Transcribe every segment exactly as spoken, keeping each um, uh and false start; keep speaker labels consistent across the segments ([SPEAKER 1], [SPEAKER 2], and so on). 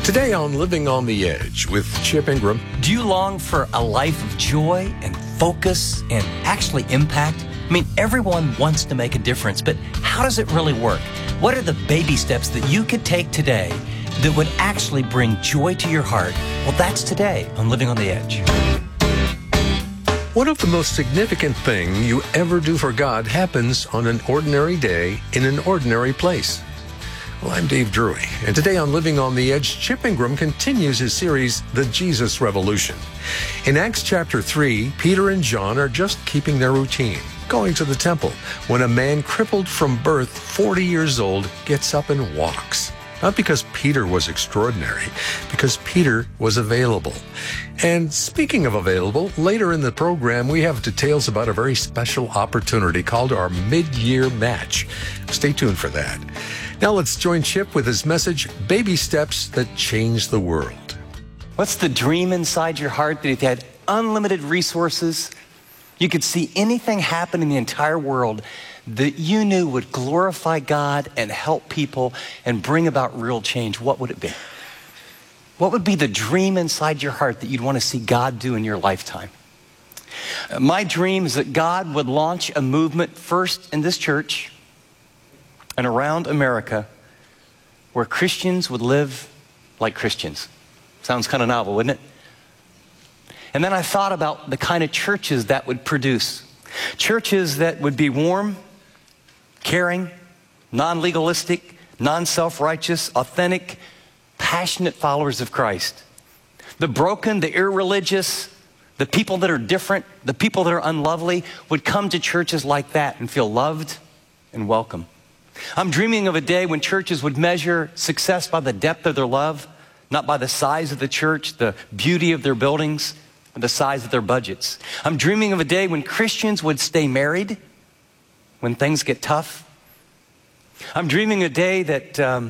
[SPEAKER 1] Today on Living on the Edge with Chip Ingram.
[SPEAKER 2] Do you long for a life of joy and focus and actually impact? I mean, everyone wants to make a difference, but how does it really work? What are the baby steps that you could take today that would actually bring joy to your heart? Well, that's today on Living on the Edge.
[SPEAKER 1] One of the most significant things you ever do for God happens on an ordinary day in an ordinary place. Well, I'm Dave Drury, and today on Living on the Edge, Chip Ingram continues his series, The Jesus Revolution. In Acts chapter three, Peter and John are just keeping their routine, going to the temple, when a man crippled from birth, forty years old, gets up and walks. Not because Peter was extraordinary, because Peter was available. And speaking of available, later in the program, we have details about a very special opportunity called our Mid-Year Match. Stay tuned for that. Now let's join Chip with his message, Baby Steps That Change the World.
[SPEAKER 2] What's the dream inside your heart that if you had unlimited resources, you could see anything happen in the entire world that you knew would glorify God and help people and bring about real change? What would it be? What would be the dream inside your heart that you'd want to see God do in your lifetime? My dream is that God would launch a movement first in this church and around America where Christians would live like Christians. Sounds kind of novel, wouldn't it? And then I thought about the kind of churches that would produce. Churches that would be warm, caring, non-legalistic, non-self-righteous, authentic, passionate followers of Christ. The broken, the irreligious, the people that are different, the people that are unlovely would come to churches like that and feel loved and welcome. I'm dreaming of a day when churches would measure success by the depth of their love, not by the size of the church, the beauty of their buildings, or the size of their budgets. I'm dreaming of a day when Christians would stay married when things get tough. I'm dreaming a day that um,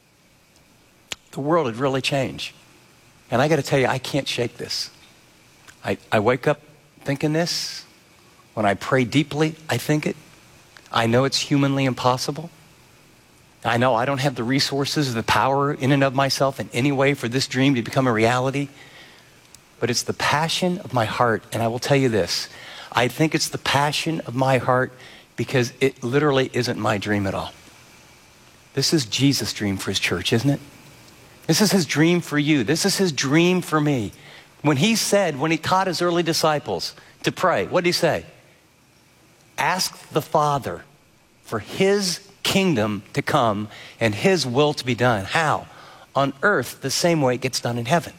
[SPEAKER 2] the world would really change. And I got to tell you, I can't shake this. I, I wake up thinking this. When I pray deeply, I think it. I know it's humanly impossible. I know I don't have the resources or the power in and of myself in any way for this dream to become a reality. But it's the passion of my heart. And I will tell you this. I think it's the passion of my heart because it literally isn't my dream at all. This is Jesus' dream for his church, isn't it? This is his dream for you. This is his dream for me. When he said, when he taught his early disciples to pray, what did he say? Ask the Father for his kingdom to come and his will to be done. How? On earth, the same way it gets done in heaven.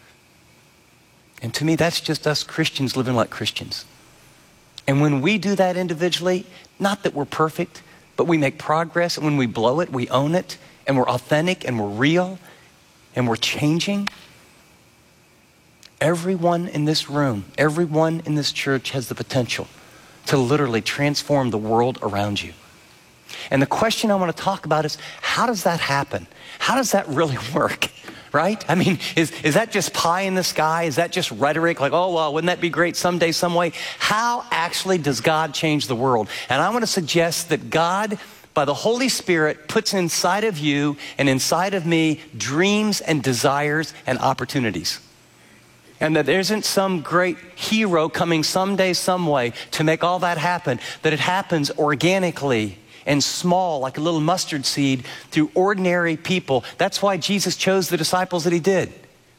[SPEAKER 2] And to me, that's just us Christians living like Christians. And when we do that individually, not that we're perfect, but we make progress. And when we blow it, we own it. And we're authentic and we're real. And we're changing. Everyone in this room, everyone in this church has the potential to literally transform the world around you. And the question I want to talk about is, how does that happen? How does that really work? Right? I mean, is, is that just pie in the sky? Is that just rhetoric? Like, oh, well, wouldn't that be great someday, some way? How actually does God change the world? And I want to suggest that God, by the Holy Spirit, puts inside of you and inside of me dreams and desires and opportunities. And that there isn't some great hero coming someday, some way to make all that happen. That it happens organically and small, like a little mustard seed, through ordinary people. That's why Jesus chose the disciples that he did.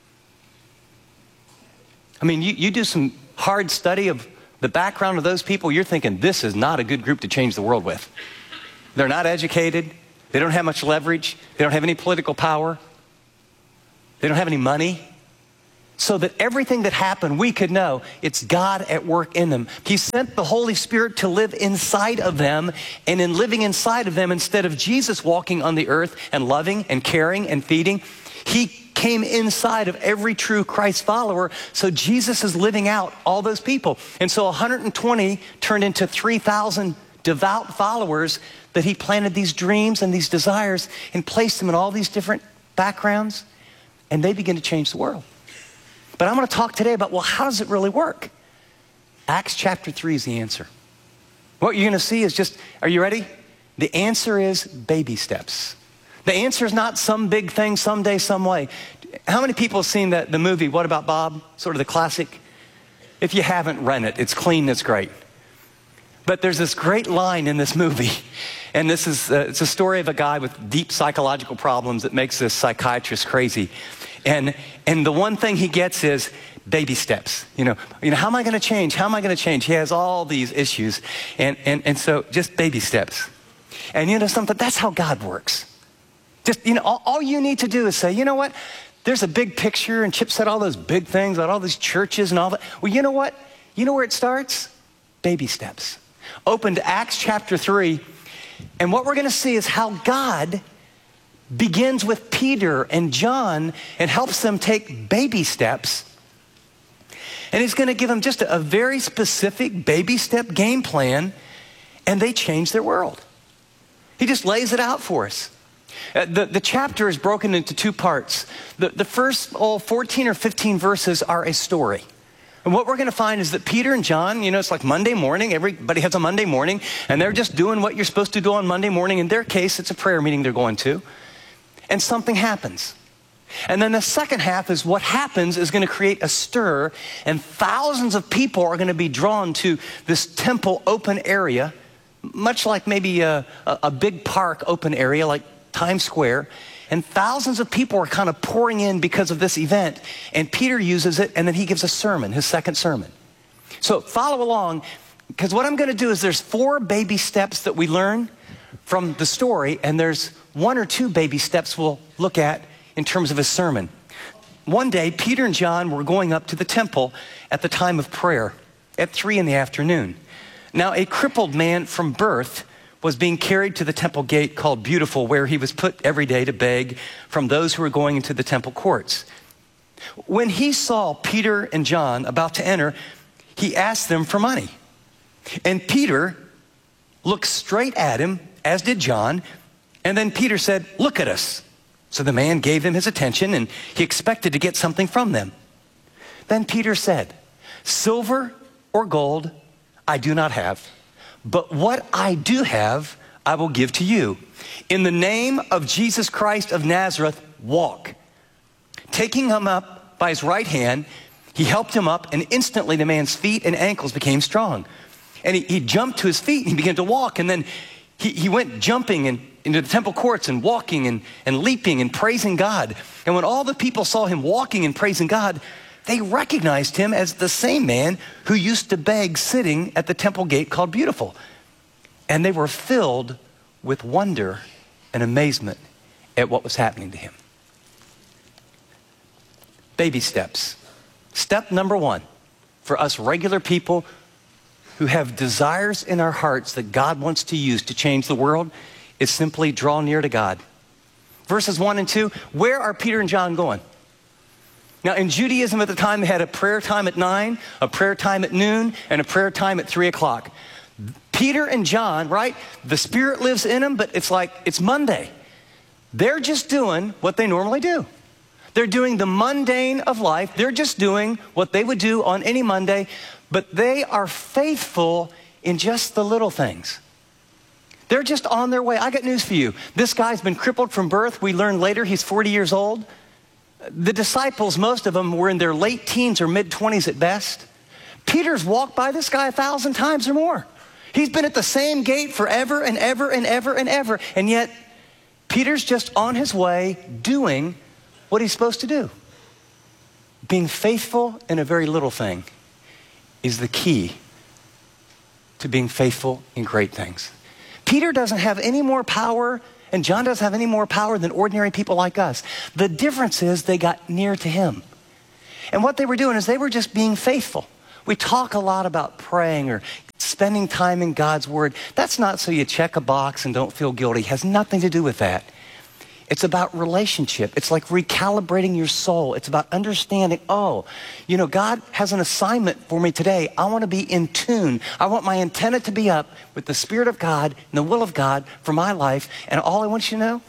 [SPEAKER 2] I mean, you, you do some hard study of the background of those people, you're thinking, this is not a good group to change the world with. They're not educated. They don't have much leverage. They don't have any political power. They don't have any money. So that everything that happened, we could know it's God at work in them. He sent the Holy Spirit to live inside of them, and in living inside of them, instead of Jesus walking on the earth and loving and caring and feeding, he came inside of every true Christ follower. So Jesus is living out all those people. And so one hundred twenty turned into three thousand devout followers that he planted these dreams and these desires and placed them in all these different backgrounds, and they begin to change the world. But I'm going to talk today about, well, how does it really work? Acts chapter three is the answer. What you're going to see is just, are you ready? The answer is baby steps. The answer is not some big thing someday, some way. How many people have seen that, the movie, What About Bob? Sort of the classic. If you haven't, rent it. It's clean, it's great. But there's this great line in this movie, and this is, uh, it's a story of a guy with deep psychological problems that makes this psychiatrist crazy. And, and the one thing he gets is baby steps. You know, you know, how am I going to change? How am I going to change? He has all these issues. And, and, and so just baby steps. And you know something? That's how God works. Just, you know, all, all you need to do is say, you know what? There's a big picture, and Chip said all those big things about all these churches and all that. Well, you know what? You know where it starts? Baby steps. Open to Acts chapter three, and what we're going to see is how God begins with Peter and John and helps them take baby steps. And he's going to give them just a, a very specific baby step game plan, and they change their world. He just lays it out for us. Uh, the, the chapter is broken into two parts. The, the first oh, fourteen or fifteen verses are a story. And what we're going to find is that Peter and John, you know, it's like Monday morning. Everybody has a Monday morning, and they're just doing what you're supposed to do on Monday morning. In their case, it's a prayer meeting they're going to. And something happens. And then the second half is what happens is going to create a stir, and thousands of people are going to be drawn to this temple open area, much like maybe a, a, a big park open area like Times Square. And thousands of people are kind of pouring in because of this event. And Peter uses it, and then he gives a sermon, his second sermon. So follow along, because what I'm going to do is there's four baby steps that we learn from the story, and there's one or two baby steps we'll look at in terms of his sermon. One day, Peter and John were going up to the temple at the time of prayer at three in the afternoon. Now, a crippled man from birth was being carried to the temple gate called Beautiful, where he was put every day to beg from those who were going into the temple courts. When he saw Peter and John about to enter, he asked them for money. And Peter looked straight at him, as did John, and then Peter said, "Look at us." So the man gave them his attention, and he expected to get something from them. Then Peter said, "Silver or gold I do not have, but what I do have, I will give to you. In the name of Jesus Christ of Nazareth, walk." Taking him up by his right hand, he helped him up, and instantly the man's feet and ankles became strong. And he, he jumped to his feet, and he began to walk, and then he, he went jumping and into the temple courts and walking and, and leaping and praising God. And when all the people saw him walking and praising God, they recognized him as the same man who used to beg sitting at the temple gate called Beautiful. And they were filled with wonder and amazement at what was happening to him. Baby steps. Step number one for us regular people who have desires in our hearts that God wants to use to change the world is simply draw near to God. Verses one and two, where are Peter and John going? Now, in Judaism at the time, they had a prayer time at nine, a prayer time at noon, and a prayer time at three o'clock. Peter and John, right? The Spirit lives in them, but it's like, it's Monday. They're just doing what they normally do. They're doing the mundane of life. They're just doing what they would do on any Monday, but they are faithful in just the little things. They're just on their way. I got news for you. This guy's been crippled from birth. We learned later he's forty years old. The disciples, most of them were in their late teens or mid-twenties at best. Peter's walked by this guy a thousand times or more. He's been at the same gate forever and ever and ever and ever. And yet, Peter's just on his way doing what he's supposed to do. Being faithful in a very little thing is the key to being faithful in great things. Peter doesn't have any more power, and John doesn't have any more power than ordinary people like us. The difference is they got near to him. And what they were doing is they were just being faithful. We talk a lot about praying or spending time in God's word. That's not so you check a box and don't feel guilty. It has nothing to do with that. It's about relationship. It's like recalibrating your soul. It's about understanding, oh, you know, God has an assignment for me today. I want to be in tune. I want my antenna to be up with the Spirit of God and the will of God for my life. And all I want you to know,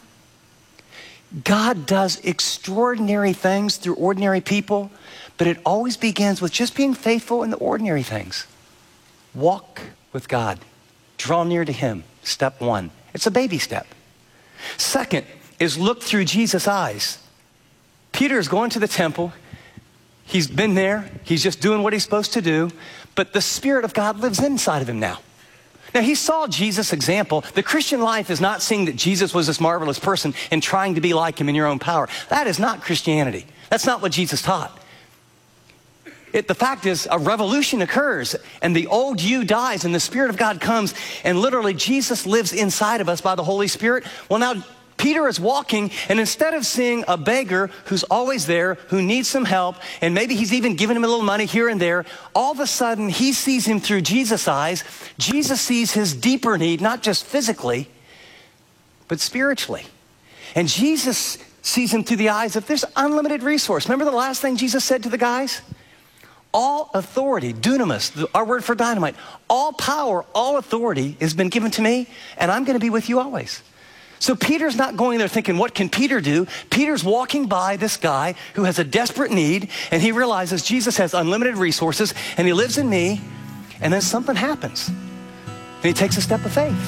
[SPEAKER 2] God does extraordinary things through ordinary people, but it always begins with just being faithful in the ordinary things. Walk with God. Draw near to him. Step one. It's a baby step. Second is look through Jesus' eyes. Peter is going to the temple. He's been there. He's just doing what he's supposed to do. But the Spirit of God lives inside of him now. Now, he saw Jesus' example. The Christian life is not seeing that Jesus was this marvelous person and trying to be like him in your own power. That is not Christianity. That's not what Jesus taught. It, the fact is, a revolution occurs, and the old you dies, and the Spirit of God comes, and literally Jesus lives inside of us by the Holy Spirit. Well, now, Peter is walking, and instead of seeing a beggar who's always there, who needs some help, and maybe he's even giving him a little money here and there, all of a sudden he sees him through Jesus' eyes. Jesus sees his deeper need, not just physically, but spiritually. And Jesus sees him through the eyes of this unlimited resource. Remember the last thing Jesus said to the guys? All authority, dunamis, our word for dynamite, all power, all authority has been given to me, and I'm going to be with you always. So Peter's not going there thinking, what can Peter do? Peter's walking by this guy who has a desperate need, and he realizes Jesus has unlimited resources, and he lives in me, and then something happens. And he takes a step of faith.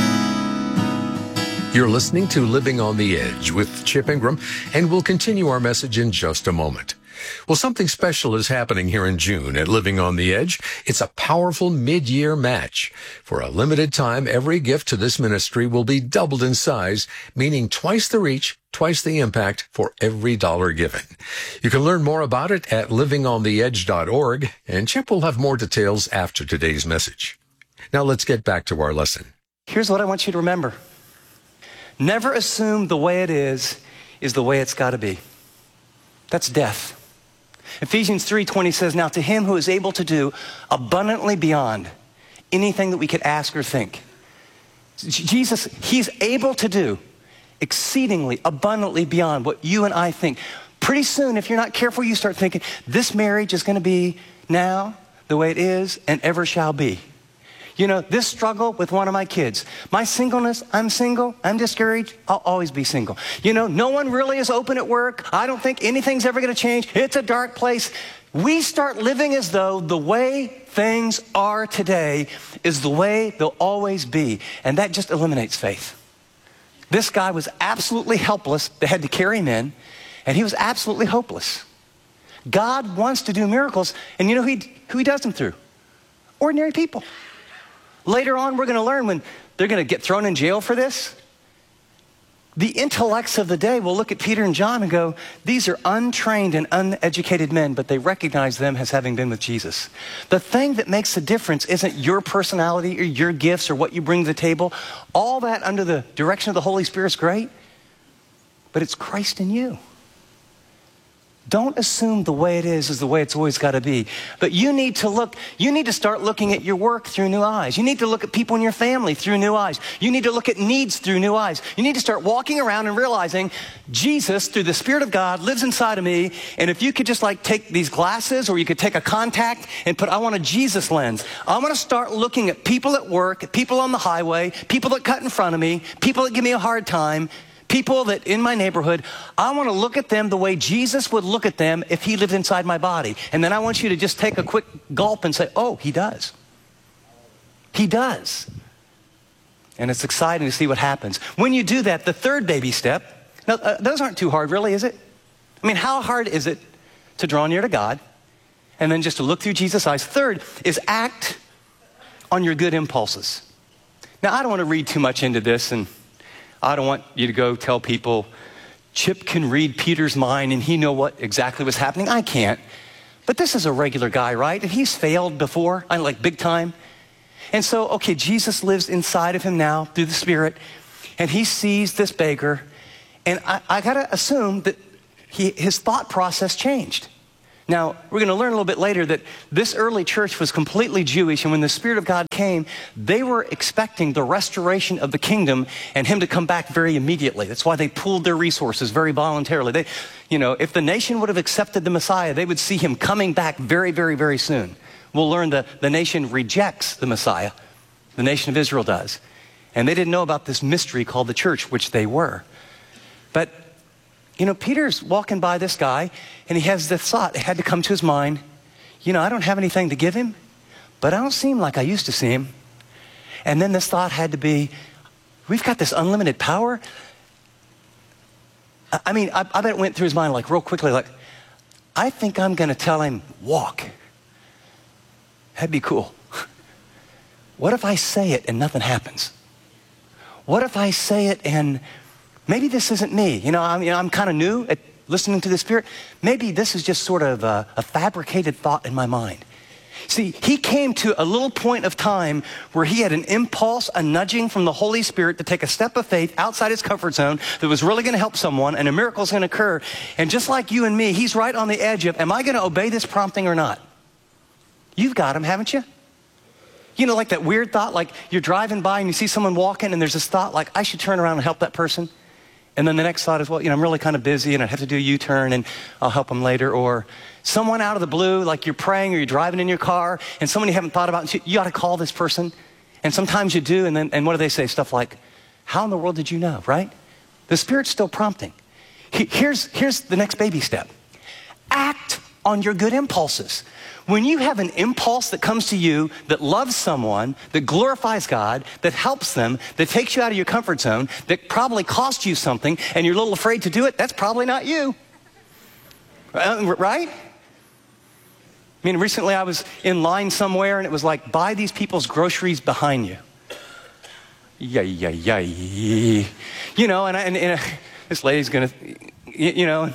[SPEAKER 1] You're listening to Living on the Edge with Chip Ingram, and we'll continue our message in just a moment. Well, something special is happening here in June at Living on the Edge. It's a powerful mid-year match. For a limited time, every gift to this ministry will be doubled in size, meaning twice the reach, twice the impact for every dollar given. You can learn more about it at living on the edge dot org, and Chip will have more details after today's message. Now let's get back to our lesson.
[SPEAKER 2] Here's what I want you to remember. Never assume the way it is is the way it's got to be. That's death. Ephesians three twenty says, now to him who is able to do abundantly beyond anything that we could ask or think. Jesus, he's able to do exceedingly abundantly beyond what you and I think. Pretty soon, if you're not careful, you start thinking, this marriage is going to be now the way it is and ever shall be. You know, this struggle with one of my kids, my singleness, I'm single, I'm discouraged, I'll always be single. You know, no one really is open at work. I don't think anything's ever going to change. It's a dark place. We start living as though the way things are today is the way they'll always be. And that just eliminates faith. This guy was absolutely helpless. They had to carry him in, and he was absolutely hopeless. God wants to do miracles, and you know who he, who he does them through? Ordinary people. Later on, we're going to learn when they're going to get thrown in jail for this. The intellects of the day will look at Peter and John and go, these are untrained and uneducated men, but they recognize them as having been with Jesus. The thing that makes the difference isn't your personality or your gifts or what you bring to the table. All that under the direction of the Holy Spirit is great, but it's Christ in you. Don't assume the way it is is the way it's always got to be. But you need to look, you need to start looking at your work through new eyes. You need to look at people in your family through new eyes. You need to look at needs through new eyes. You need to start walking around and realizing Jesus, through the Spirit of God, lives inside of me. And if you could just like take these glasses, or you could take a contact and put, I want a Jesus lens. I want to start looking at people at work, people on the highway, people that cut in front of me, people that give me a hard time, people that in my neighborhood. I want to look at them the way Jesus would look at them if he lived inside my body. And then I want you to just take a quick gulp and say, oh, he does. He does. And it's exciting to see what happens. When you do that, the third baby step, now uh, those aren't too hard really, is it? I mean, how hard is it to draw near to God and then just to look through Jesus' eyes? Third is act on your good impulses. Now, I don't want to read too much into this, and I don't want you to go tell people, Chip can read Peter's mind and he know what exactly was happening. I can't. But this is a regular guy, right? And he's failed before, I like big time. And so, okay, Jesus lives inside of him now through the Spirit, and he sees this beggar, and I, I gotta assume that he, his thought process changed. Now, we're going to learn a little bit later that this early church was completely Jewish, and when the Spirit of God came, they were expecting the restoration of the kingdom and him to come back very immediately. That's why they pooled their resources very voluntarily. They, you know, if the nation would have accepted the Messiah, they would see him coming back very, very, very soon. We'll learn that the nation rejects the Messiah. The nation of Israel does. And they didn't know about this mystery called the church, which they were. But you know, Peter's walking by this guy, and he has this thought. It had to come to his mind. You know, I don't have anything to give him, but I don't see him like I used to see him. And then this thought had to be, we've got this unlimited power. I, I mean, I, I bet it went through his mind like real quickly, like, I think I'm going to tell him, walk. That'd be cool. What if I say it and nothing happens? What if I say it and maybe this isn't me? You know, I'm, you know, I'm kind of new at listening to the Spirit. Maybe this is just sort of a, a fabricated thought in my mind. See, he came to a little point of time where he had an impulse, a nudging from the Holy Spirit to take a step of faith outside his comfort zone that was really going to help someone, and a miracle is going to occur. And just like you and me, he's right on the edge of, am I going to obey this prompting or not? You've got him, haven't you? You know, like that weird thought, like you're driving by and you see someone walking and there's this thought like, I should turn around and help that person. And then the next thought is, well, you know, I'm really kind of busy and I have to do a U-turn and I'll help them later. Or someone out of the blue, like you're praying or you're driving in your car and someone you haven't thought about, you ought to call this person. And sometimes you do, and then and what do they say? Stuff like, how in the world did you know, right? The Spirit's still prompting. He, here's, here's the next baby step. Act on your good impulses. When you have an impulse that comes to you that loves someone, that glorifies God, that helps them, that takes you out of your comfort zone, that probably cost you something, and you're a little afraid to do it, that's probably not you. Right? I mean, recently I was in line somewhere, and it was like, buy these people's groceries behind you. Yay, yay, yay. You know, and, I, and, and this lady's going to, you know,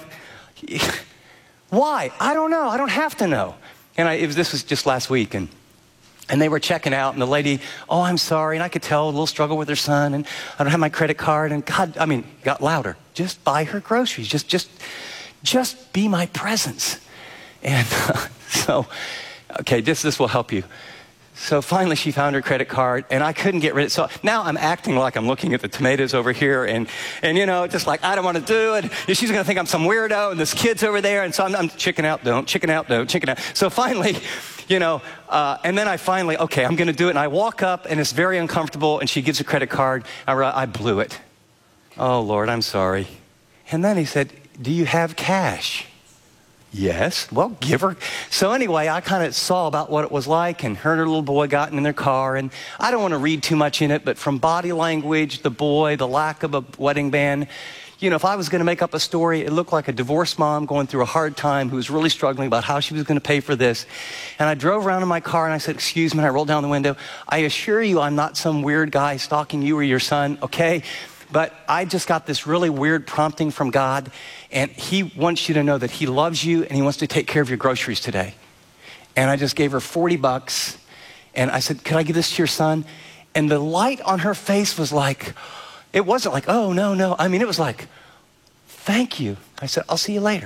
[SPEAKER 2] why? I don't know. I don't have to know. And I, it was, this was just last week, and and they were checking out, and the lady, oh, I'm sorry, and I could tell a little struggle with her son, and I don't have my credit card, and God, I mean, got louder. Just buy her groceries. Just, just, just be my presence. And uh, so, okay, this this will help you. So finally she found her credit card, and I couldn't get rid of it. So now I'm acting like I'm looking at the tomatoes over here, and, and you know, just like, I don't want to do it. She's going to think I'm some weirdo, and this kid's over there, and so I'm, I'm chicken out, don't, chicken out, don't, chicken out. So finally, you know, uh, and then I finally, okay, I'm going to do it, and I walk up, and it's very uncomfortable, and she gives a credit card. I, I blew it. Oh, Lord, I'm sorry. And then he said, do you have cash? Yes. Well, give her. So anyway, I kind of saw about what it was like, and her and her little boy got in their car, and I don't want to read too much in it, but from body language, the boy, the lack of a wedding band, you know, if I was going to make up a story, it looked like a divorced mom going through a hard time who was really struggling about how she was going to pay for this. And I drove around in my car, and I said, excuse me, and I rolled down the window. I assure you I'm not some weird guy stalking you or your son, okay? But I just got this really weird prompting from God, and he wants you to know that he loves you and he wants to take care of your groceries today. And I just gave her forty bucks, and I said, could I give this to your son? And the light on her face was like, it wasn't like, oh, no, no. I mean, it was like, thank you. I said, I'll see you later.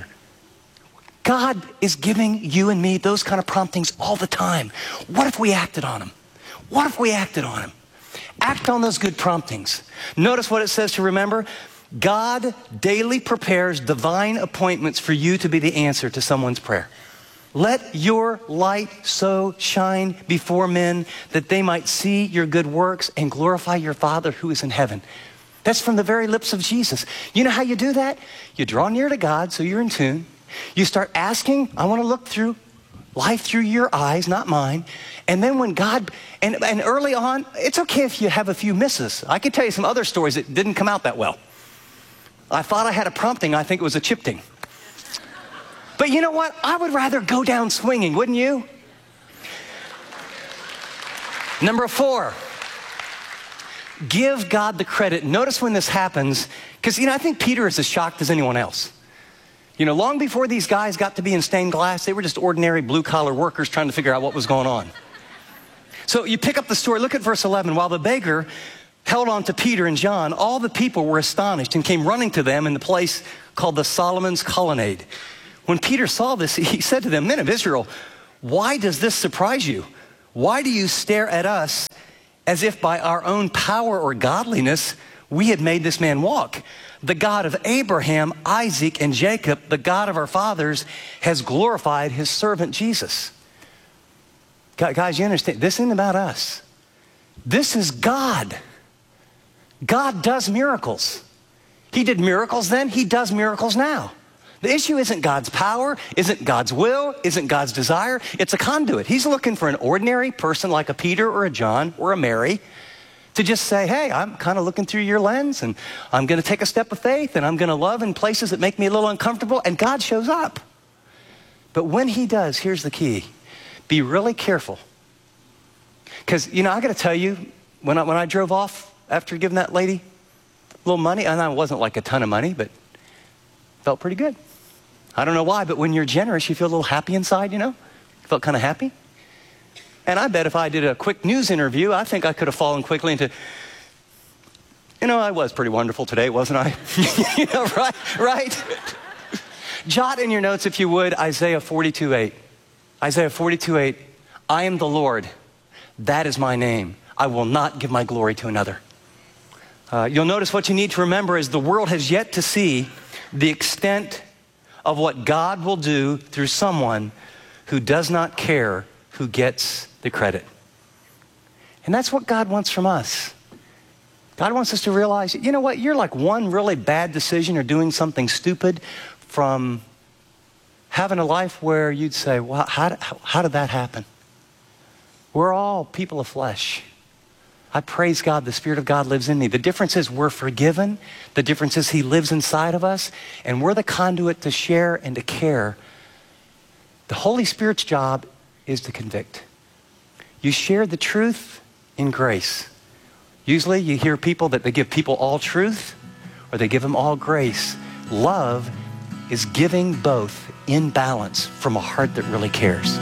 [SPEAKER 2] God is giving you and me those kind of promptings all the time. What if we acted on them? What if we acted on them? Act on those good promptings. Notice what it says to remember. God daily prepares divine appointments for you to be the answer to someone's prayer. Let your light so shine before men that they might see your good works and glorify your Father who is in heaven. That's from the very lips of Jesus. You know how you do that? You draw near to God so you're in tune. You start asking, I want to look through life through your eyes, not mine. And then when God, and, and early on, it's okay if you have a few misses. I could tell you some other stories that didn't come out that well. I thought I had a prompting. I think it was a chipting. But you know what? I would rather go down swinging, wouldn't you? Number four, give God the credit. Notice when this happens, because, you know, I think Peter is as shocked as anyone else. You know, long before these guys got to be in stained glass, they were just ordinary blue-collar workers trying to figure out what was going on. So you pick up the story. Look at verse eleven. While the beggar held on to Peter and John, all the people were astonished and came running to them in the place called the Solomon's Colonnade. When Peter saw this, he said to them, men of Israel, why does this surprise you? Why do you stare at us as if by our own power or godliness we had made this man walk? The God of Abraham, Isaac, and Jacob, the God of our fathers, has glorified his servant Jesus. Guys, you understand, this isn't about us. This is God. God does miracles. He did miracles then, he does miracles now. The issue isn't God's power, isn't God's will, isn't God's desire. It's a conduit. He's looking for an ordinary person like a Peter or a John or a Mary To just say, hey, I'm kind of looking through your lens, and I'm going to take a step of faith, and I'm going to love in places that make me a little uncomfortable, and God shows up. But when he does, here's the key. Be really careful. Because, you know, I got to tell you, when I, when I drove off after giving that lady a little money, and it wasn't like a ton of money, but felt pretty good. I don't know why, but when you're generous, you feel a little happy inside, you know? Felt kind of happy. And I bet if I did a quick news interview, I think I could have fallen quickly into, you know, I was pretty wonderful today, wasn't I? You know, right, right? Jot in your notes, if you would, Isaiah forty-two eight. Isaiah forty-two eight, I am the Lord, that is my name. I will not give my glory to another. Uh, you'll notice what you need to remember is the world has yet to see the extent of what God will do through someone who does not care who gets the credit. And that's what God wants from us. God wants us to realize, you know what, you're like one really bad decision or doing something stupid from having a life where you'd say, well, how, how, how did that happen? We're all people of flesh. I praise God, the Spirit of God lives in me. The difference is we're forgiven. The difference is he lives inside of us, and we're the conduit to share and to care. The Holy Spirit's job is to convict. You share the truth in grace. Usually you hear people that they give people all truth or they give them all grace. Love is giving both in balance from a heart that really cares.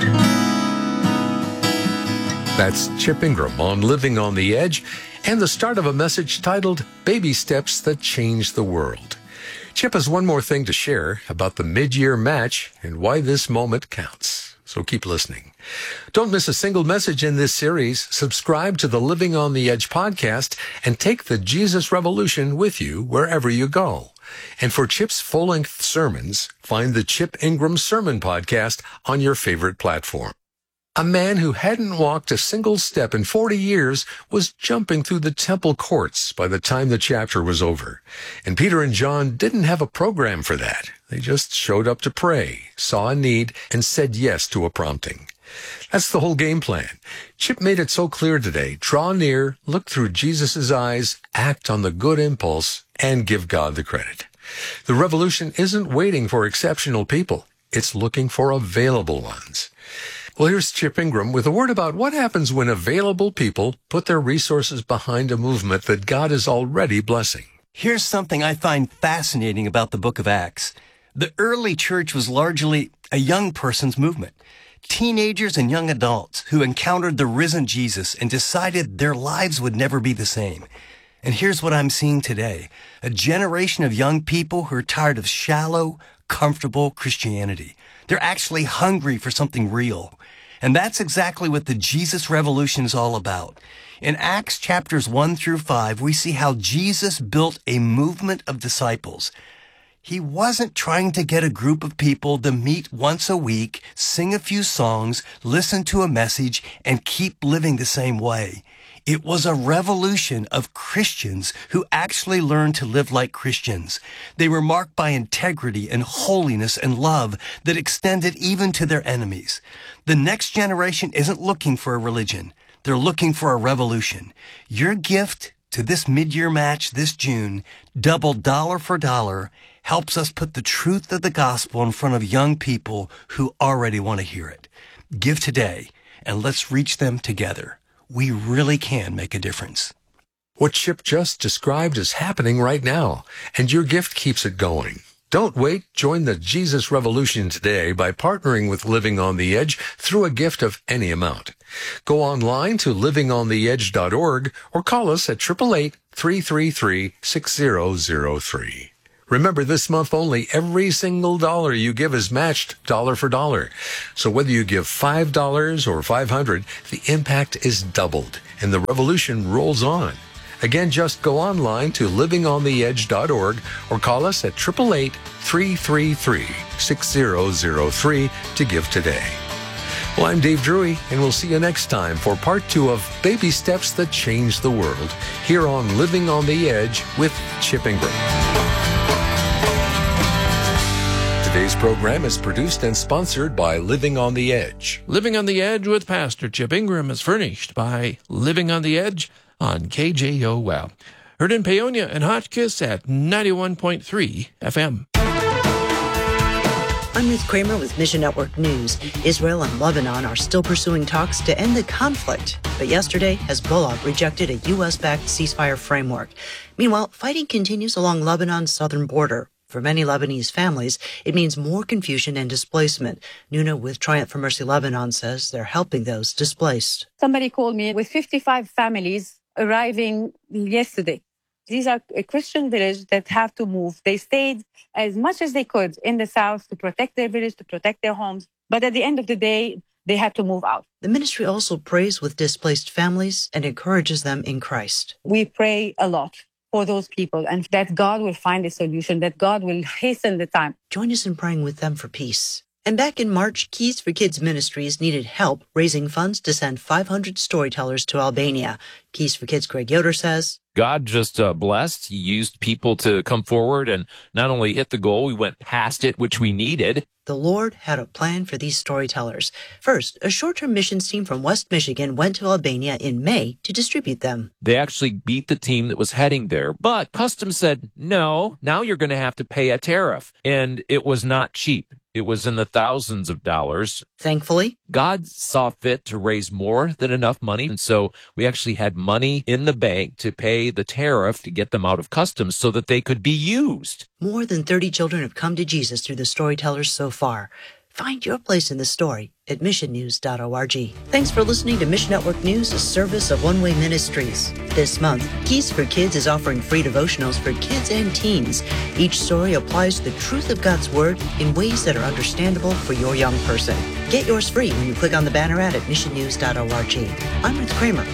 [SPEAKER 1] That's Chip Ingram on Living on the Edge and the start of a message titled Baby Steps That Change the World. Chip has one more thing to share about the mid-year match and why this moment counts. So keep listening. Don't miss a single message in this series. Subscribe to the Living on the Edge podcast and take the Jesus Revolution with you wherever you go. And for Chip's full-length sermons, find the Chip Ingram Sermon Podcast on your favorite platform. A man who hadn't walked a single step in forty years was jumping through the temple courts by the time the chapter was over. And Peter and John didn't have a program for that. They just showed up to pray, saw a need, and said yes to a prompting. That's the whole game plan. Chip made it so clear today. Draw near, look through Jesus' eyes, act on the good impulse, and give God the credit. The revolution isn't waiting for exceptional people. It's looking for available ones. Well, here's Chip Ingram with a word about what happens when available people put their resources behind a movement that God is already blessing.
[SPEAKER 3] Here's something I find fascinating about the book of Acts. The early church was largely a young person's movement. Teenagers and young adults who encountered the risen Jesus and decided their lives would never be the same. And here's what I'm seeing today. A generation of young people who are tired of shallow, comfortable Christianity. They're actually hungry for something real. And that's exactly what the Jesus Revolution is all about. In Acts chapters one through five, we see how Jesus built a movement of disciples. He wasn't trying to get a group of people to meet once a week, sing a few songs, listen to a message, and keep living the same way. It was a revolution of Christians who actually learned to live like Christians. They were marked by integrity and holiness and love that extended even to their enemies. The next generation isn't looking for a religion. They're looking for a revolution. Your gift to this mid-year match this June, double dollar for dollar, helps us put the truth of the gospel in front of young people who already want to hear it. Give today, and let's reach them together. We really can make a difference.
[SPEAKER 1] What Chip just described is happening right now, and your gift keeps it going. Don't wait. Join the Jesus Revolution today by partnering with Living on the Edge through a gift of any amount. Go online to living on the edge dot org or call us at eight eight eight, three three three, six zero zero three. Remember, this month only, every single dollar you give is matched dollar for dollar. So whether you give five dollars or five hundred dollars, the impact is doubled, and the revolution rolls on. Again, just go online to living on the edge dot org or call us at eight eight eight, three three three, six zero zero three to give today. Well, I'm Dave Drury, and we'll see you next time for part two of Baby Steps That Change the World, here on Living on the Edge with Chip Ingram. Today's program is produced and sponsored by Living on the Edge.
[SPEAKER 4] Living on the Edge with Pastor Chip Ingram is furnished by Living on the Edge, on K J O L. Heard in Paonia and Hotchkiss at ninety-one point three F M.
[SPEAKER 5] I'm Ruth Kramer with Mission Network News. Israel and Lebanon are still pursuing talks to end the conflict. But yesterday, Hezbollah rejected a U S-backed ceasefire framework. Meanwhile, fighting continues along Lebanon's southern border. For many Lebanese families, it means more confusion and displacement. Nuna with Triumph for Mercy Lebanon says they're helping those displaced.
[SPEAKER 6] Somebody called me with fifty-five families arriving yesterday. These are a Christian village that have to move. They stayed as much as they could in the south to protect their village, to protect their homes. But at the end of the day, they had to move out.
[SPEAKER 5] The ministry also prays with displaced families and encourages them in Christ.
[SPEAKER 6] We pray a lot for those people and that God will find a solution, that God will hasten the time.
[SPEAKER 5] Join us in praying with them for peace. And back in March, Keys for Kids Ministries needed help raising funds to send five hundred storytellers to Albania. Keys for Kids' Greg Yoder says,
[SPEAKER 7] God just uh, blessed. He used people to come forward and not only hit the goal, we went past it, which we needed.
[SPEAKER 5] The Lord had a plan for these storytellers. First, a short-term missions team from West Michigan went to Albania in May to distribute them.
[SPEAKER 7] They actually beat the team that was heading there, but Customs said, no, now you're going to have to pay a tariff. And it was not cheap. It was in the thousands of dollars.
[SPEAKER 5] Thankfully,
[SPEAKER 7] God saw fit to raise more than enough money. And so we actually had money in the bank to pay the tariff to get them out of customs so that they could be used.
[SPEAKER 5] More than thirty children have come to Jesus through the storytellers so far. Find your place in the story at mission news dot org. Thanks for listening to Mission Network News, a service of One Way Ministries. This month, Keys for Kids is offering free devotionals for kids and teens. Each story applies the truth of God's Word in ways that are understandable for your young person. Get yours free when you click on the banner ad at mission news dot org. I'm Ruth Kramer.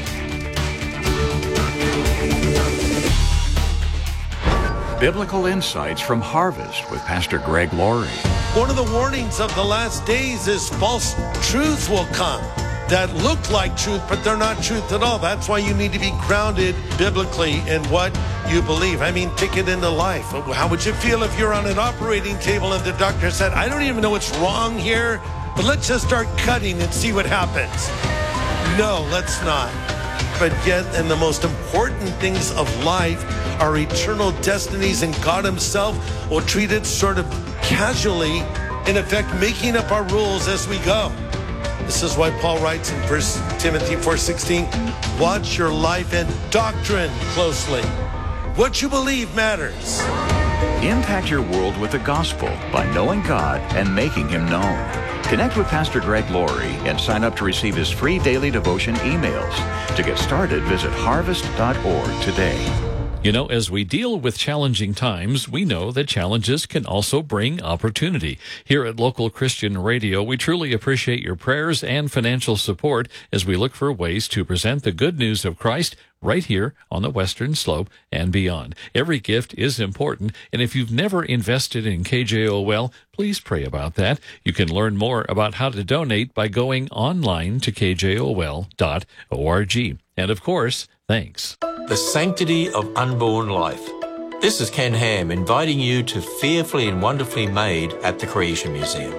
[SPEAKER 8] Biblical Insights from Harvest with Pastor Greg Laurie.
[SPEAKER 9] One of the warnings of the last days is false truths will come that look like truth, but they're not truth at all. That's why you need to be grounded biblically in what you believe. I mean, take it into life. How would you feel if you're on an operating table and the doctor said, I don't even know what's wrong here, but let's just start cutting and see what happens? No, let's not. But yet, in the most important things of life, our eternal destinies, and God himself will treat it sort of casually, in effect, making up our rules as we go. This is why Paul writes in First Timothy four sixteen, watch your life and doctrine closely. What you believe matters.
[SPEAKER 8] Impact your world with the gospel by knowing God and making him known. Connect with Pastor Greg Laurie and sign up to receive his free daily devotion emails. To get started, visit harvest dot org today.
[SPEAKER 10] You know, as we deal with challenging times, we know that challenges can also bring opportunity. Here at Local Christian Radio, we truly appreciate your prayers and financial support as we look for ways to present the good news of Christ right here on the Western Slope and beyond. Every gift is important, and if you've never invested in K J O L, please pray about that. You can learn more about how to donate by going online to K J O L dot org. And of course, thanks.
[SPEAKER 11] The sanctity of unborn life. This is Ken Ham inviting you to Fearfully and Wonderfully Made at the Creation Museum.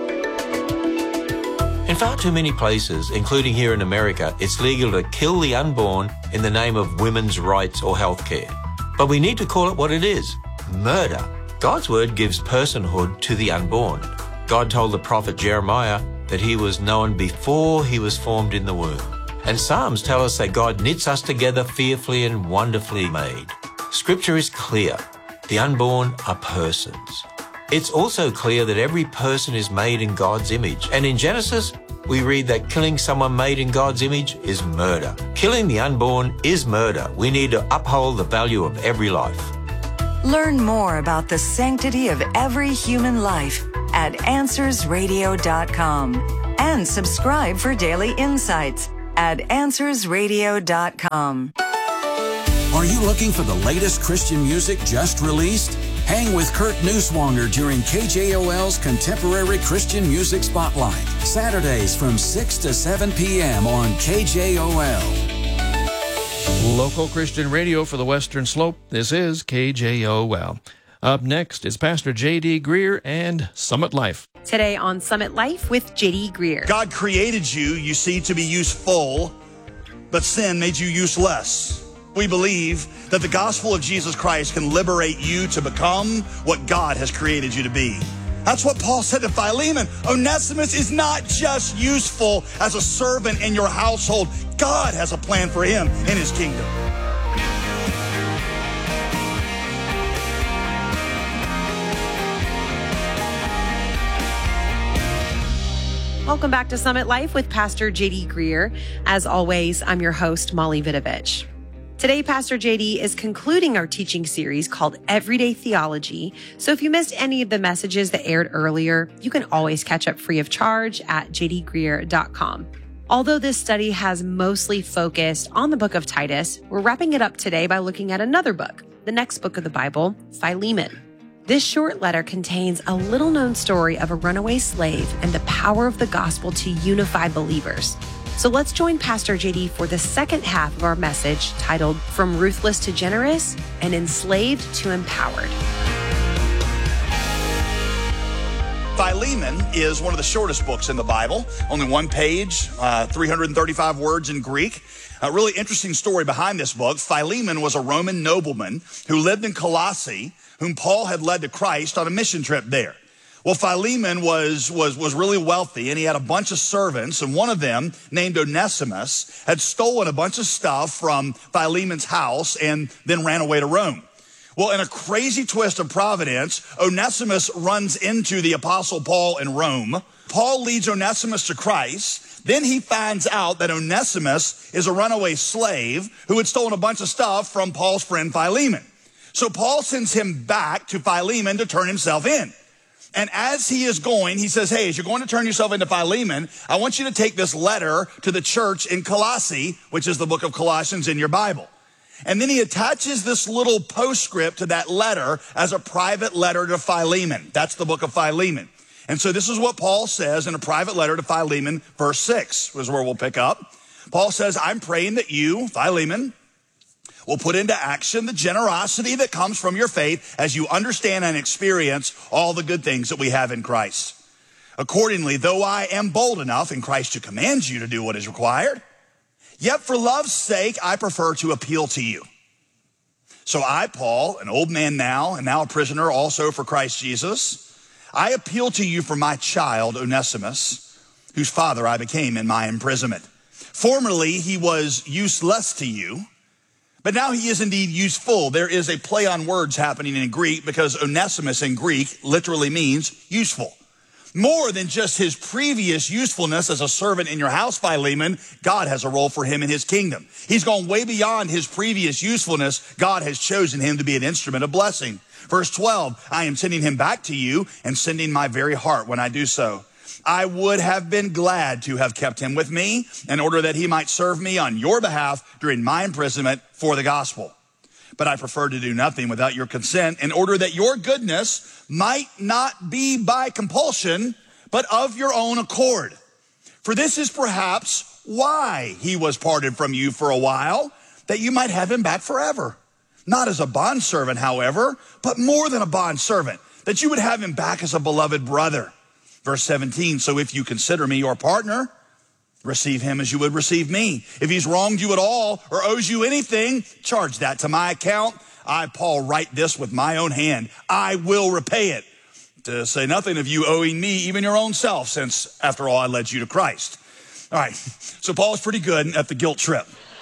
[SPEAKER 11] In far too many places, including here in America, it's legal to kill the unborn in the name of women's rights or health care. But we need to call it what it is, murder. God's word gives personhood to the unborn. God told the prophet Jeremiah that he was known before he was formed in the womb. And Psalms tell us that God knits us together fearfully and wonderfully made. Scripture is clear. The unborn are persons. It's also clear that every person is made in God's image. And in Genesis, we read that killing someone made in God's image is murder. Killing the unborn is murder. We need to uphold the value of every life.
[SPEAKER 12] Learn more about the sanctity of every human life at answers radio dot com and subscribe for daily insights at answers radio dot com.
[SPEAKER 13] Are you looking for the latest Christian music just released? Hang with Kurt Neuswanger during K J O L's Contemporary Christian Music Spotlight, Saturdays from six to seven p.m. on K J O L.
[SPEAKER 4] Local Christian Radio for the Western Slope. This is K J O L. Up next is Pastor J D. Greer and Summit Life.
[SPEAKER 14] Today on Summit Life with J D. Greer.
[SPEAKER 15] God created you, you see, to be useful.
[SPEAKER 14] but sin made you useless. We believe that the gospel of Jesus Christ can liberate you to become what God has created you to be. That's what Paul said to Philemon. Onesimus is not just useful as a servant in your household. God has a plan for him in his kingdom.
[SPEAKER 15] Welcome back to Summit Life with Pastor J D Greear. As always, I'm your host, Molly Vidovich. Today, Pastor J D is concluding our teaching series called Everyday Theology. So if you missed any of the messages that aired earlier, you can always catch up free of charge at j d greear dot com. Although this study has mostly focused on the book of Titus, we're wrapping it up today by looking at another book, the next book of the Bible, Philemon. This short letter contains a little-known story of a runaway slave and the power of the gospel to unify believers. So let's join Pastor J D for the second half of our message titled From Ruthless to Generous and Enslaved to Empowered.
[SPEAKER 14] Philemon is one of the shortest books in the Bible, only one page, uh, three hundred thirty-five words in Greek. A really interesting story behind this book. Philemon was a Roman nobleman who lived in Colossae, whom Paul had led to Christ on a mission trip there. Well, Philemon was, was, was really wealthy, and he had a bunch of servants, and one of them, named Onesimus, had stolen a bunch of stuff from Philemon's house and then ran away to Rome. Well, in a crazy twist of providence, Onesimus runs into the Apostle Paul in Rome. Paul leads Onesimus to Christ. Then he finds out that Onesimus is a runaway slave who had stolen a bunch of stuff from Paul's friend Philemon. So Paul sends him back to Philemon to turn himself in. And as he is going, he says, hey, as you're going to turn yourself into Philemon, I want you to take this letter to the church in Colossae, which is the book of Colossians in your Bible. And then he attaches this little postscript to that letter as a private letter to Philemon. That's the book of Philemon. And so this is what Paul says in a private letter to Philemon, verse six, is where we'll pick up. Paul says, I'm praying that you, Philemon, will put into action the generosity that comes from your faith as you understand and experience all the good things that we have in Christ. Accordingly, though I am bold enough in Christ to command you to do what is required, yet for love's sake, I prefer to appeal to you. So I, Paul, an old man now, and now a prisoner also for Christ Jesus, I appeal to you for my child, Onesimus, whose father I became in my imprisonment. Formerly, he was useless to you, but now he is indeed useful. There is a play on words happening in Greek because Onesimus in Greek literally means useful. More than just his previous usefulness as a servant in your house, Philemon, God has a role for him in his kingdom. He's gone way beyond his previous usefulness. God has chosen him to be an instrument of blessing. Verse twelve, I am sending him back to you and sending my very heart when I do so. I would have been glad to have kept him with me in order that he might serve me on your behalf during my imprisonment for the gospel. But I prefer to do nothing without your consent in order that your goodness might not be by compulsion, but of your own accord. For this is perhaps why he was parted from you for a while, that you might have him back forever. Not as a bondservant, however, but more than a bondservant, that you would have him back as a beloved brother. Verse seventeen, so if you consider me your partner, receive him as you would receive me. If he's wronged you at all or owes you anything, charge that to my account. I, Paul, write this with my own hand. I will repay it. To say nothing of you owing me even your own self, since, after all, I led you to Christ. All right, so Paul is pretty good at the guilt trip.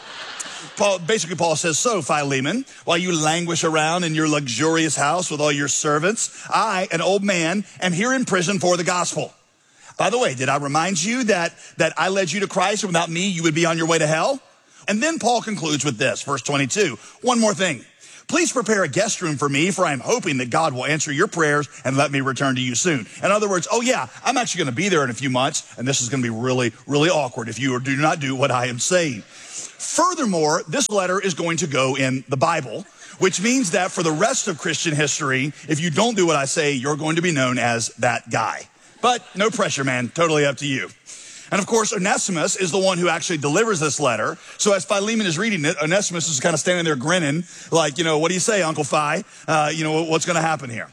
[SPEAKER 14] Paul, basically, Paul says, so, Philemon, while you languish around in your luxurious house with all your servants, I, an old man, am here in prison for the gospel. By the way, did I remind you that, that I led you to Christ, and without me, you would be on your way to hell? And then Paul concludes with this, verse twenty-two. One more thing. Please prepare a guest room for me, for I am hoping that God will answer your prayers and let me return to you soon. In other words, oh yeah, I'm actually going to be there in a few months, and this is going to be really, really awkward if you do not do what I am saying. Furthermore, this letter is going to go in the Bible, which means that for the rest of Christian history, if you don't do what I say, you're going to be known as that guy. But no pressure, man. Totally up to you. And of course, Onesimus is the one who actually delivers this letter. So as Philemon is reading it, Onesimus is kind of standing there grinning, like, you know, what do you say, Uncle Phi? Uh, you know, what's going to happen here?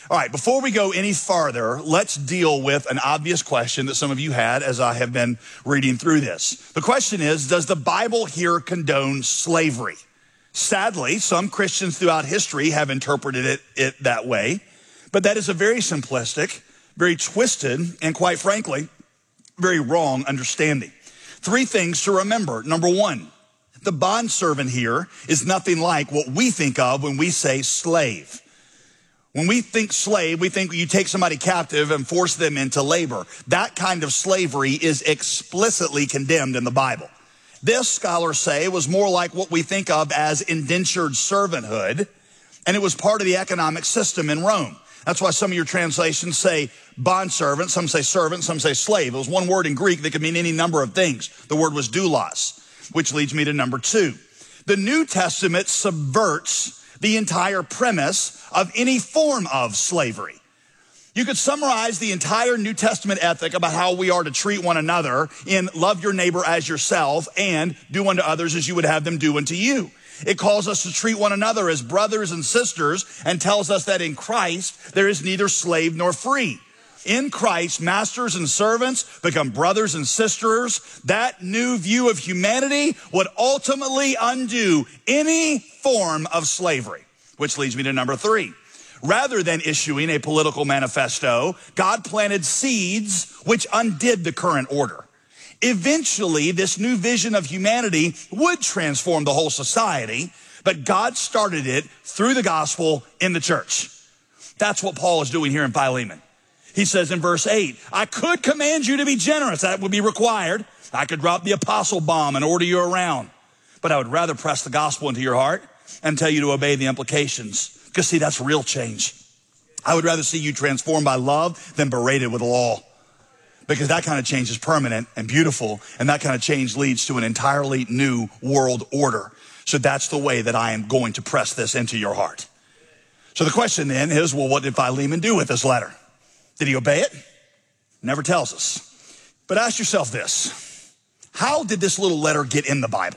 [SPEAKER 14] All right, before we go any farther, let's deal with an obvious question that some of you had as I have been reading through this. The question is, does the Bible here condone slavery? Sadly, some Christians throughout history have interpreted it, it that way, but that is a very simplistic, very twisted, and quite frankly, very wrong understanding. Three things to remember. Number one, the bondservant here is nothing like what we think of when we say slave. When we think slave, we think you take somebody captive and force them into labor. That kind of slavery is explicitly condemned in the Bible. This, scholars say, was more like what we think of as indentured servanthood, and it was part of the economic system in Rome. That's why some of your translations say bondservant, some say servant, some say slave. It was one word in Greek that could mean any number of things. The word was doulos, which leads me to number two. The New Testament subverts the entire premise of any form of slavery. You could summarize the entire New Testament ethic about how we are to treat one another in love your neighbor as yourself and do unto others as you would have them do unto you. It calls us to treat one another as brothers and sisters and tells us that in Christ there is neither slave nor free. In Christ, masters and servants become brothers and sisters. That new view of humanity would ultimately undo any form of slavery, which leads me to number three. Rather than issuing a political manifesto, God planted seeds which undid the current order. Eventually, this new vision of humanity would transform the whole society, but God started it through the gospel in the church. That's what Paul is doing here in Philemon. He says in verse eight, I could command you to be generous. That would be required. I could drop the apostle bomb and order you around. But I would rather press the gospel into your heart and tell you to obey the implications. Because see, that's real change. I would rather see you transformed by love than berated with law. Because that kind of change is permanent and beautiful. And that kind of change leads to an entirely new world order. So that's the way that I am going to press this into your heart. So the question then is, well, what did Philemon do with this letter? Did he obey it? Never tells us. But ask yourself this. How did this little letter get in the Bible?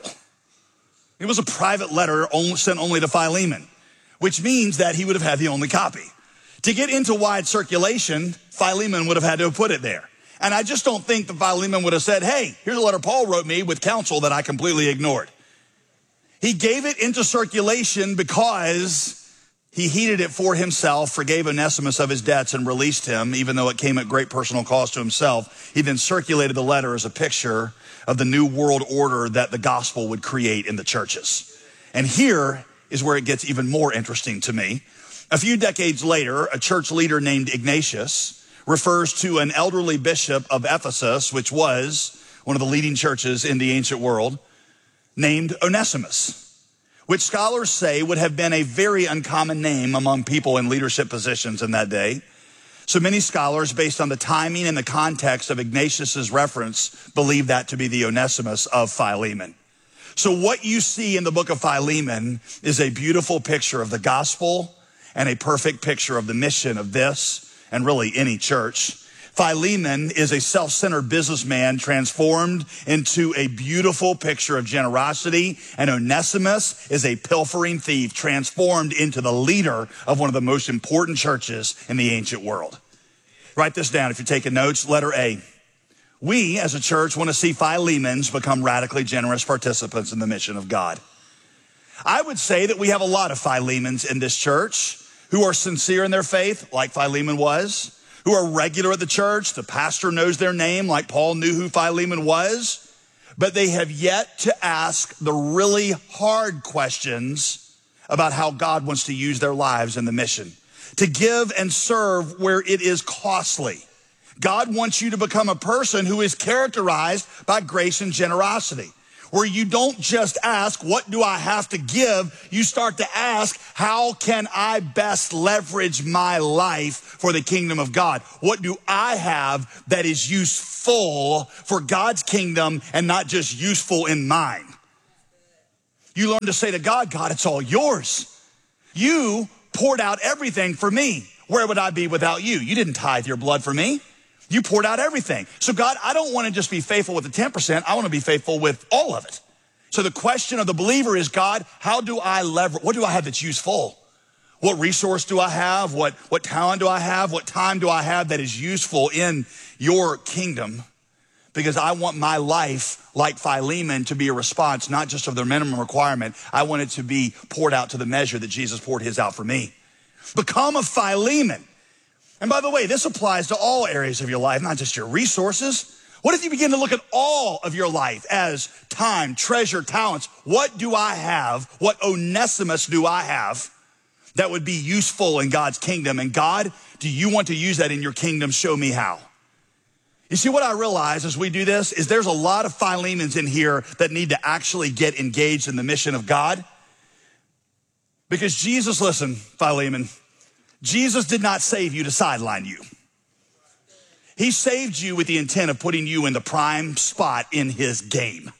[SPEAKER 14] It was a private letter only, sent only to Philemon, which means that he would have had the only copy. To get into wide circulation, Philemon would have had to have put it there. And I just don't think that Philemon would have said, hey, here's a letter Paul wrote me with counsel that I completely ignored. He gave it into circulation because he heeded it for himself, forgave Onesimus of his debts, and released him, even though it came at great personal cost to himself. He then circulated the letter as a picture of the new world order that the gospel would create in the churches. And here is where it gets even more interesting to me. A few decades later, a church leader named Ignatius refers to an elderly bishop of Ephesus, which was one of the leading churches in the ancient world, named Onesimus, which scholars say would have been a very uncommon name among people in leadership positions in that day. So many scholars, based on the timing and the context of Ignatius's reference, believe that to be the Onesimus of Philemon. So what you see in the book of Philemon is a beautiful picture of the gospel and a perfect picture of the mission of this and really any church. Philemon is a self-centered businessman transformed into a beautiful picture of generosity, and Onesimus is a pilfering thief transformed into the leader of one of the most important churches in the ancient world. Write this down if you're taking notes. Letter A. We as a church want to see Philemons become radically generous participants in the mission of God. I would say that we have a lot of Philemons in this church who are sincere in their faith, like Philemon was, who are regular at the church. The pastor knows their name, like Paul knew who Philemon was, but they have yet to ask the really hard questions about how God wants to use their lives in the mission, to give and serve where it is costly. God wants you to become a person who is characterized by grace and generosity, where you don't just ask, what do I have to give? You start to ask, how can I best leverage my life for the kingdom of God? What do I have that is useful for God's kingdom and not just useful in mine? You learn to say to God, God, it's all yours. You poured out everything for me. Where would I be without you? You didn't tithe your blood for me. You poured out everything. So God, I don't want to just be faithful with the ten percent. I want to be faithful with all of it. So the question of the believer is, God, how do I leverage? What do I have that's useful? What resource do I have? What, what talent do I have? What time do I have that is useful in your kingdom? Because I want my life, like Philemon, to be a response, not just of their minimum requirement. I want it to be poured out to the measure that Jesus poured his out for me. Become a Philemon. And by the way, this applies to all areas of your life, not just your resources. What if you begin to look at all of your life as time, treasure, talents? What do I have? What Onesimus do I have that would be useful in God's kingdom? And God, do you want to use that in your kingdom? Show me how. You see, what I realize as we do this is there's a lot of Philemons in here that need to actually get engaged in the mission of God. Because Jesus, listen, Philemon, Jesus did not save you to sideline you. He saved you with the intent of putting you in the prime spot in his game.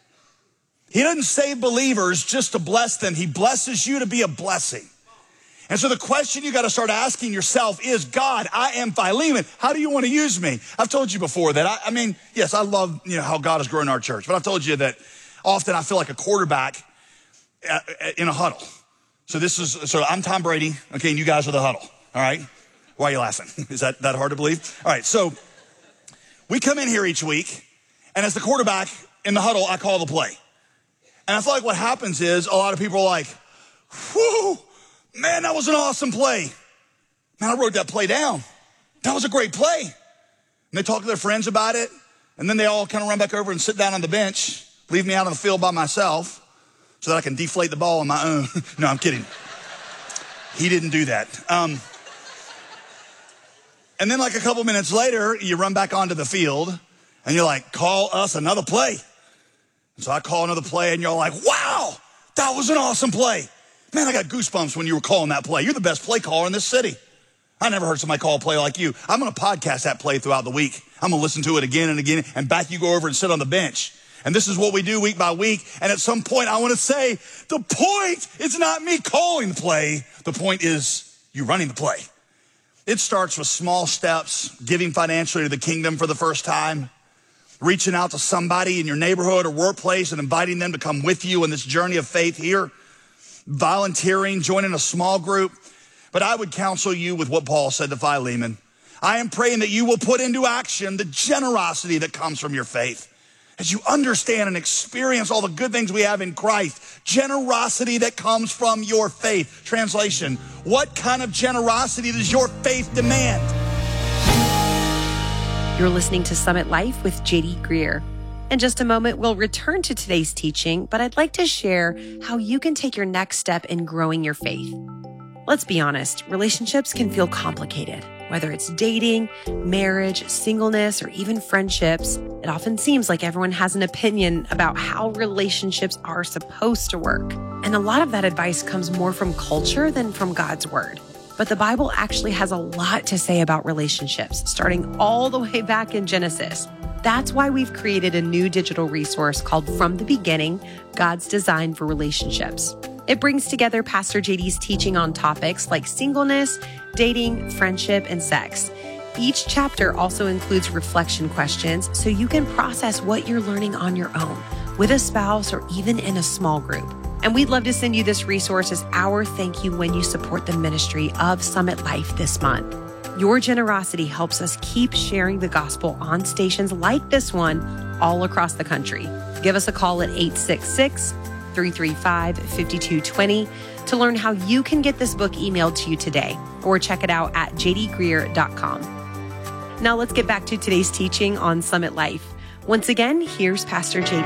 [SPEAKER 14] He doesn't save believers just to bless them. He blesses you to be a blessing. And so the question you got to start asking yourself is, God, I am Philemon. How do you want to use me? I've told you before that, I, I mean, yes, I love you know how God has grown our church, but I've told you that often I feel like a quarterback in a huddle. So this is, so I'm Tom Brady, okay, and you guys are the huddle, all right? Why are you laughing? Is that, that hard to believe? All right, so we come in here each week, and as the quarterback in the huddle, I call the play. And I feel like what happens is a lot of people are like, whoo, man, that was an awesome play. Man, I wrote that play down. That was a great play. And they talk to their friends about it, and then they all kind of run back over and sit down on the bench, leave me out on the field by myself so that I can deflate the ball on my own. No, I'm kidding. He didn't do that. Um, and then like a couple minutes later, you run back onto the field, and you're like, call us another play. And so I call another play, and you're like, wow, that was an awesome play. Man, I got goosebumps when you were calling that play. You're the best play caller in this city. I never heard somebody call a play like you. I'm going to podcast that play throughout the week. I'm going to listen to it again and again, and back you go over and sit on the bench. And this is what we do week by week. And at some point, I want to say, the point is not me calling the play. The point is you running the play. It starts with small steps, giving financially to the kingdom for the first time, reaching out to somebody in your neighborhood or workplace and inviting them to come with you in this journey of faith here, volunteering, joining a small group. But I would counsel you with what Paul said to Philemon. I am praying that you will put into action the generosity that comes from your faith. As you understand and experience all the good things we have in Christ, generosity that comes from your faith. Translation, what kind of generosity does your faith demand?
[SPEAKER 15] You're listening to Summit Life with J D Greer. In just a moment, we'll return to today's teaching, but I'd like to share how you can take your next step in growing your faith. Let's be honest, relationships can feel complicated. Whether it's dating, marriage, singleness, or even friendships, it often seems like everyone has an opinion about how relationships are supposed to work. And a lot of that advice comes more from culture than from God's word. But the Bible actually has a lot to say about relationships, starting all the way back in Genesis. That's why we've created a new digital resource called From the Beginning, God's Design for Relationships. It brings together Pastor J D's teaching on topics like singleness, dating, friendship, and sex. Each chapter also includes reflection questions so you can process what you're learning on your own, with a spouse, or even in a small group. And we'd love to send you this resource as our thank you when you support the ministry of Summit Life this month. Your generosity helps us keep sharing the gospel on stations like this one all across the country. Give us a call at eight six six, three three five, five two two zero to learn how you can get this book emailed to you today, or check it out at j d greer dot com. Now let's get back to today's teaching on Summit Life. Once again, here's Pastor J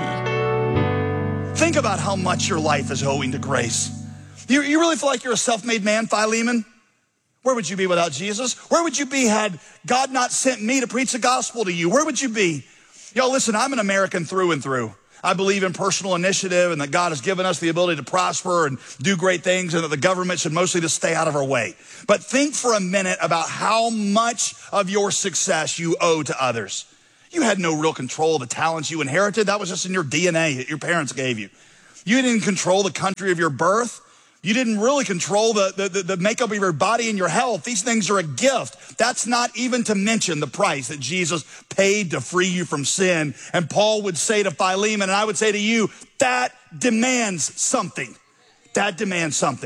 [SPEAKER 15] D.
[SPEAKER 14] Think about how much your life is owing to grace. You, you really feel like you're a self-made man, Philemon? Where would you be without Jesus? Where would you be had God not sent me to preach the gospel to you? Where would you be? Y'all, listen, I'm an American through and through. I believe in personal initiative and that God has given us the ability to prosper and do great things, and that the government should mostly just stay out of our way. But think for a minute about how much of your success you owe to others. You had no real control of the talents you inherited. That was just in your D N A that your parents gave you. You didn't control the country of your birth. You didn't really control the, the, the makeup of your body and your health. These things are a gift. That's not even to mention the price that Jesus paid to free you from sin. And Paul would say to Philemon, and I would say to you, that demands something. That demands something.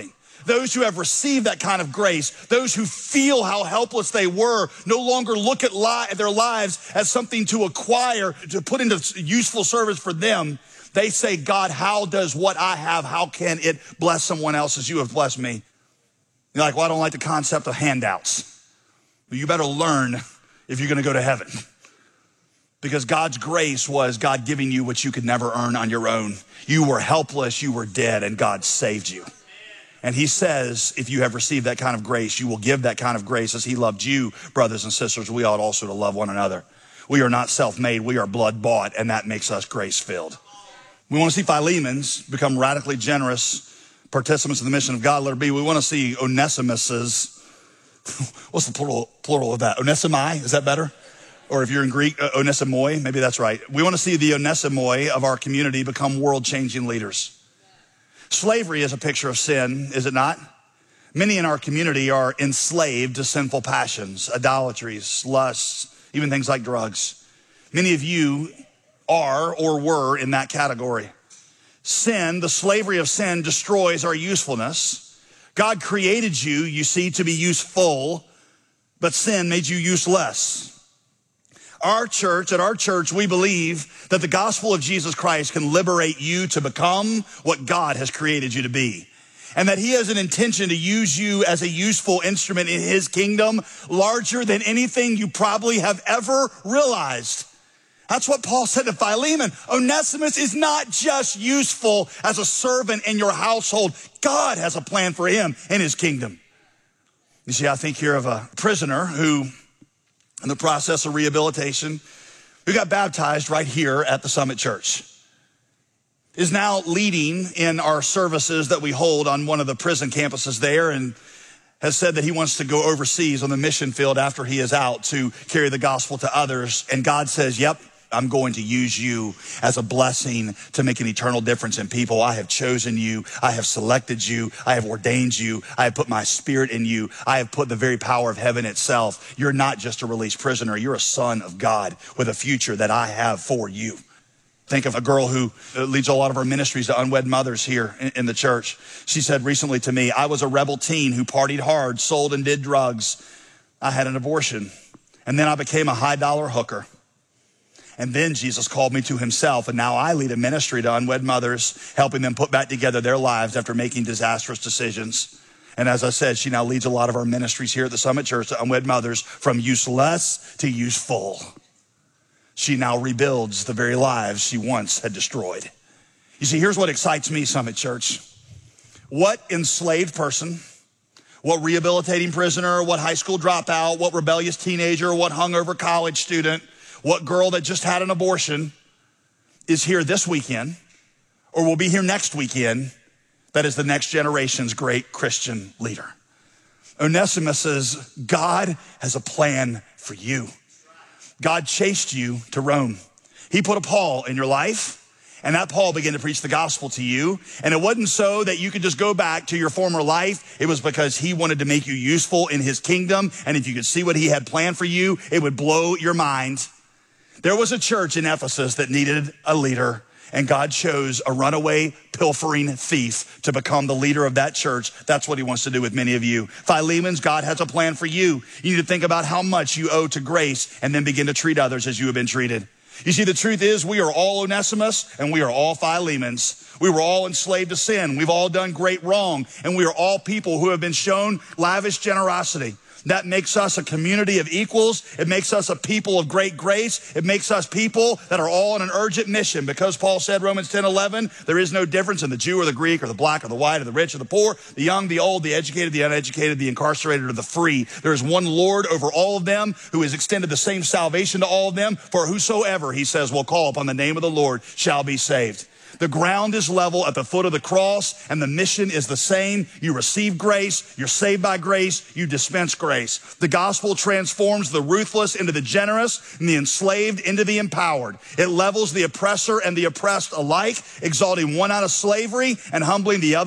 [SPEAKER 14] Those who have received that kind of grace, those who feel how helpless they were, no longer look at li- their lives as something to acquire, to put into useful service for them. They say, God, how does what I have, how can it bless someone else as you have blessed me? You're like, well, I don't like the concept of handouts. Well, you better learn if you're going to go to heaven. Because God's grace was God giving you what you could never earn on your own. You were helpless, you were dead, and God saved you. And he says, if you have received that kind of grace, you will give that kind of grace as he loved you, brothers and sisters. We ought also to love one another. We are not self-made, we are blood-bought, and that makes us grace-filled. We want to see Philemons become radically generous participants in the mission of God. Let it be. We want to see Onesimuses. What's the plural, plural of that? Onesimi, is that better? Or if you're in Greek, uh, Onesimoi, maybe that's right. We want to see the Onesimoi of our community become world-changing leaders. Slavery is a picture of sin, is it not? Many in our community are enslaved to sinful passions, idolatries, lusts, even things like drugs. Many of you are or were in that category. Sin, the slavery of sin, destroys our usefulness. God created you, you see, to be useful, but sin made you useless. Our church, at our church, we believe that the gospel of Jesus Christ can liberate you to become what God has created you to be. And that he has an intention to use you as a useful instrument in his kingdom, larger than anything you probably have ever realized. That's what Paul said to Philemon. Onesimus is not just useful as a servant in your household. God has a plan for him in his kingdom. You see, I think here of a prisoner who, in the process of rehabilitation, who got baptized right here at the Summit Church, is now leading in our services that we hold on one of the prison campuses there, and has said that he wants to go overseas on the mission field after he is out to carry the gospel to others. And God says, yep, I'm going to use you as a blessing to make an eternal difference in people. I have chosen you. I have selected you. I have ordained you. I have put my spirit in you. I have put the very power of heaven itself. You're not just a released prisoner. You're a son of God with a future that I have for you. Think of a girl who leads a lot of our ministries to unwed mothers here in the church. She said recently to me, I was a rebel teen who partied hard, sold and did drugs. I had an abortion, and then I became a high dollar hooker. And then Jesus called me to himself, and now I lead a ministry to unwed mothers, helping them put back together their lives after making disastrous decisions. And as I said, she now leads a lot of our ministries here at the Summit Church to unwed mothers from useless to useful. She now rebuilds the very lives she once had destroyed. You see, here's what excites me, Summit Church. What enslaved person, what rehabilitating prisoner, what high school dropout, what rebellious teenager, what hungover college student, what girl that just had an abortion is here this weekend or will be here next weekend that is the next generation's great Christian leader. Onesimus says, God has a plan for you. God chased you to Rome. He put a Paul in your life, and that Paul began to preach the gospel to you. And it wasn't so that you could just go back to your former life. It was because he wanted to make you useful in his kingdom. And if you could see what he had planned for you, it would blow your mind. There was a church in Ephesus that needed a leader, and God chose a runaway, pilfering thief to become the leader of that church. That's what he wants to do with many of you. Philemons, God has a plan for you. You need to think about how much you owe to grace and then begin to treat others as you have been treated. You see, the truth is we are all Onesimus and we are all Philemons. We were all enslaved to sin. We've all done great wrong, and we are all people who have been shown lavish generosity. That makes us a community of equals. It makes us a people of great grace. It makes us people that are all on an urgent mission. Because Paul said, Romans ten eleven, there is no difference in the Jew or the Greek or the black or the white or the rich or the poor, the young, the old, the educated, the uneducated, the incarcerated or the free. There is one Lord over all of them who has extended the same salvation to all of them. For whosoever, he says, will call upon the name of the Lord shall be saved. The ground is level at the foot of the cross, and the mission is the same. You receive grace, you're saved by grace, you dispense grace. The gospel transforms the ruthless into the generous and the enslaved into the empowered. It levels the oppressor and the oppressed alike, exalting one out of slavery and humbling the other.